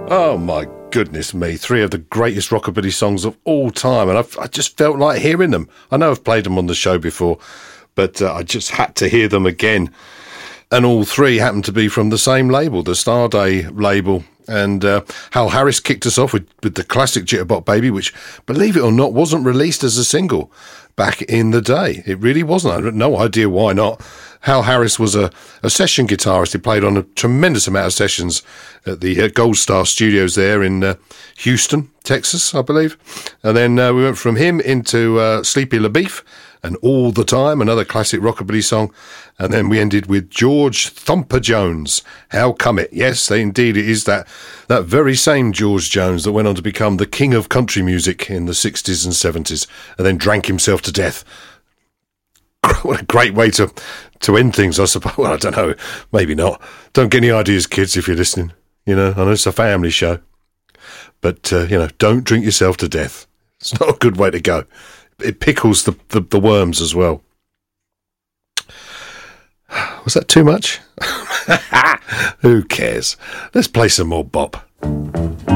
Oh my goodness me, three of the greatest rockabilly songs of all time, and I just felt like hearing them. I know I've played them on the show before, but I just had to hear them again. And all three happened to be from the same label, the Starday label. And Hal Harris kicked us off with the classic Jitterbug Baby, which, believe it or not, wasn't released as a single back in the day. It really wasn't. I had no idea why not. Hal Harris was a session guitarist. He played on a tremendous amount of sessions at the Gold Star Studios there in Houston, Texas, I believe. And then we went from him into Sleepy LaBeef and All the Time, another classic rockabilly song. And then we ended with George Thumper Jones, How Come It? Yes, indeed, it is that very same George Jones that went on to become the king of country music in the 60s and 70s and then drank himself to death. What a great way to end things, I suppose. Well, I don't know, maybe not. Don't get any ideas, kids, if you're listening. You know, I know it's a family show. But, don't drink yourself to death. It's not a good way to go. It pickles the worms as well. Was that too much? Who cares? Let's play some more bop.